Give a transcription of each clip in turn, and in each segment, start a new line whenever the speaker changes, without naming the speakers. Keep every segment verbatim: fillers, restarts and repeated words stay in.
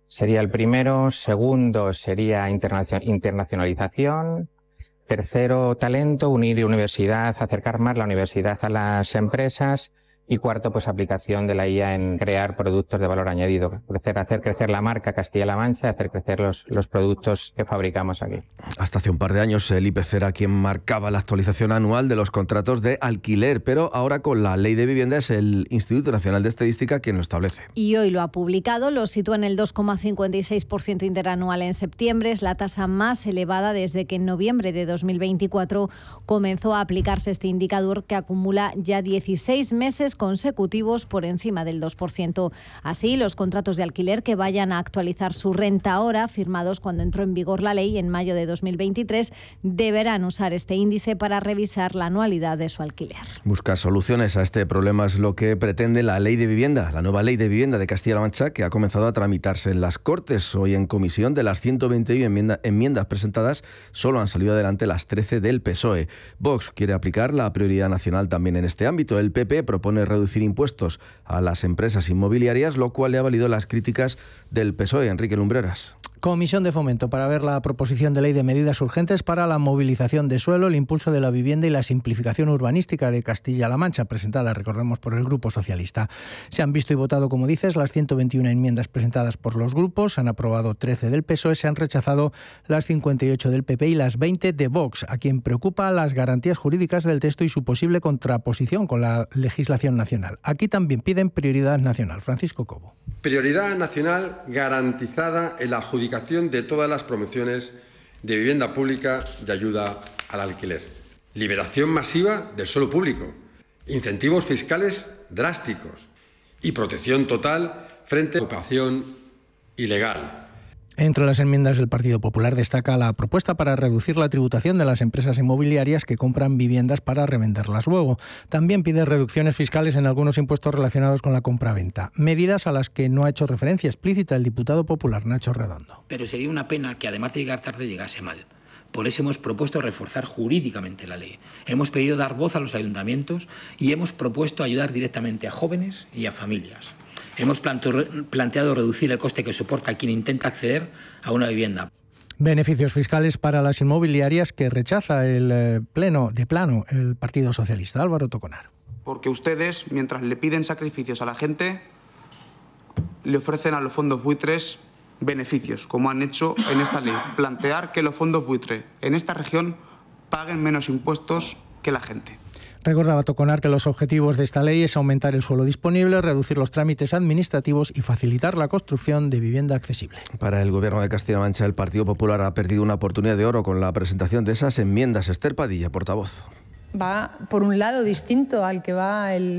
Sería el primero. Segundo sería internacio- internacionalización. Tercero, talento, unir universidad, acercar más la universidad a las empresas. Y cuarto, pues aplicación de la I A en crear productos de valor añadido, crecer, hacer crecer la marca Castilla-La Mancha, hacer crecer los, los productos que fabricamos aquí.
Hasta hace un par de años el I P C era quien marcaba la actualización anual de los contratos de alquiler, pero ahora con la Ley de Vivienda es el Instituto Nacional de Estadística quien lo establece.
Y hoy lo ha publicado, lo sitúa en el dos coma cincuenta y seis por ciento interanual en septiembre, es la tasa más elevada desde que en noviembre de dos mil veinticuatro comenzó a aplicarse este indicador que acumula ya dieciséis meses consecutivos por encima del dos por ciento. Así, los contratos de alquiler que vayan a actualizar su renta ahora, firmados cuando entró en vigor la ley en mayo de dos mil veintitrés, deberán usar este índice para revisar la anualidad de su alquiler.
Buscar soluciones a este problema es lo que pretende la Ley de Vivienda, la nueva Ley de Vivienda de Castilla-La Mancha, que ha comenzado a tramitarse en las Cortes. Hoy en comisión, de las ciento veintiuno enmienda, enmiendas presentadas, solo han salido adelante las trece del P S O E. Vox quiere aplicar la prioridad nacional también en este ámbito. El P P propone reducir impuestos a las empresas inmobiliarias, lo cual le ha valido las críticas del P S O E. Enrique Lumbreras.
Comisión de Fomento para ver la proposición de ley de medidas urgentes para la movilización de suelo, el impulso de la vivienda y la simplificación urbanística de Castilla-La Mancha, presentada, recordemos, por el Grupo Socialista. Se han visto y votado, como dices, las ciento veintiuno enmiendas presentadas por los grupos, se han aprobado trece del P S O E, se han rechazado las cincuenta y ocho del P P y las veinte de Vox, a quien preocupa las garantías jurídicas del texto y su posible contraposición con la legislación nacional. Aquí también piden prioridad nacional. Francisco Cobo.
Prioridad nacional garantizada en la adjudicación de todas las promociones de vivienda pública de ayuda al alquiler. Liberación masiva del suelo público, incentivos fiscales drásticos y protección total frente a la ocupación ilegal.
Entre las enmiendas del Partido Popular destaca la propuesta para reducir la tributación de las empresas inmobiliarias que compran viviendas para revenderlas luego. También pide reducciones fiscales en algunos impuestos relacionados con la compraventa, medidas a las que no ha hecho referencia explícita el diputado popular Nacho Redondo.
Pero sería una pena que, además de llegar tarde, llegase mal. Por eso hemos propuesto reforzar jurídicamente la ley. Hemos pedido dar voz a los ayuntamientos y hemos propuesto ayudar directamente a jóvenes y a familias. Hemos planteado reducir el coste que soporta quien intenta acceder a una vivienda.
Beneficios fiscales para las inmobiliarias que rechaza el pleno de plano el Partido Socialista. Álvaro Toconar.
Porque ustedes, mientras le piden sacrificios a la gente, le ofrecen a los fondos buitres beneficios, como han hecho en esta ley. Plantear que los fondos buitres en esta región paguen menos impuestos que la gente.
Recordaba Toconar que los objetivos de esta ley es aumentar el suelo disponible, reducir los trámites administrativos y facilitar la construcción de vivienda accesible.
Para el Gobierno de Castilla-La Mancha, el Partido Popular ha perdido una oportunidad de oro con la presentación de esas enmiendas. Esther Padilla, portavoz.
Va por un lado distinto al que va el,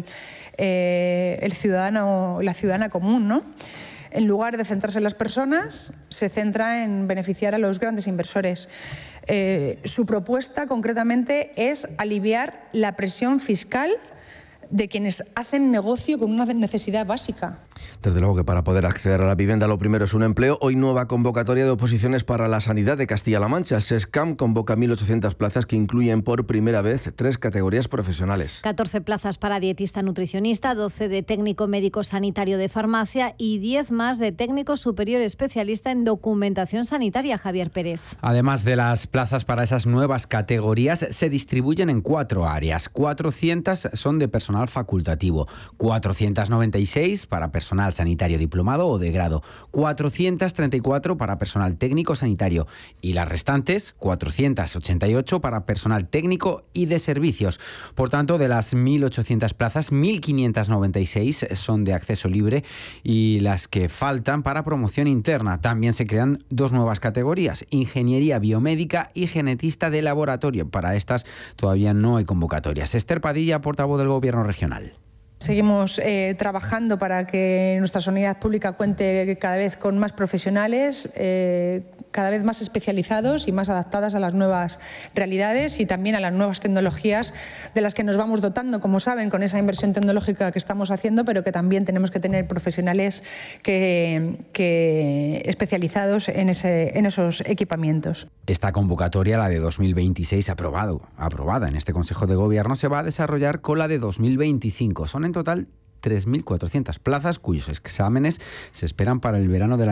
eh, el ciudadano, la ciudadana común, ¿no? En lugar de centrarse en las personas, se centra en beneficiar a los grandes inversores. Eh, su propuesta, concretamente, es aliviar la presión fiscal de quienes hacen negocio con una necesidad básica.
Desde luego que para poder acceder a la vivienda lo primero es un empleo. Hoy nueva convocatoria de oposiciones para la sanidad de Castilla-La Mancha. SESCAM convoca mil ochocientas plazas que incluyen por primera vez tres categorías profesionales.
catorce plazas para dietista nutricionista, doce de técnico médico sanitario de farmacia y diez más de técnico superior especialista en documentación sanitaria. Javier Pérez.
Además de las plazas para esas nuevas categorías, se distribuyen en cuatro áreas. cuatrocientas son de personal facultativo, cuatrocientas noventa y seis para personal sanitario diplomado o de grado, cuatrocientas treinta y cuatro para personal técnico sanitario y las restantes, cuatrocientas ochenta y ocho para personal técnico y de servicios. Por tanto, de las mil ochocientas plazas, mil quinientas noventa y seis son de acceso libre y las que faltan para promoción interna. También se crean dos nuevas categorías, ingeniería biomédica y genetista de laboratorio. Para estas todavía no hay convocatorias. Esther Padilla, portavoz del Gobierno regional.
Seguimos eh, trabajando para que nuestra sanidad pública cuente cada vez con más profesionales, eh, cada vez más especializados y más adaptadas a las nuevas realidades y también a las nuevas tecnologías de las que nos vamos dotando, como saben, con esa inversión tecnológica que estamos haciendo, pero que también tenemos que tener profesionales que, que especializados en, ese, en esos equipamientos.
Esta convocatoria, la de dos mil veintiséis, aprobado, aprobada en este Consejo de Gobierno, se va a desarrollar con la de dos mil veinticinco. Son en total tres mil cuatrocientas plazas cuyos exámenes se esperan para el verano del año